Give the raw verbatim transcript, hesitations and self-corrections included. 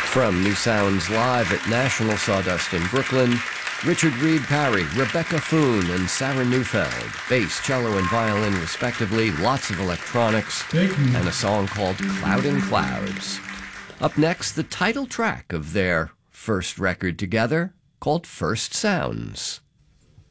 From New Sounds Live at National Sawdust in Brooklyn, Richard Reed Parry, Rebecca Foon, and Sarah Neufeld, bass, cello, and violin respectively, lots of electronics, and a song called Clouding Clouds. Up next, the title track of their first record together, called First Sounds.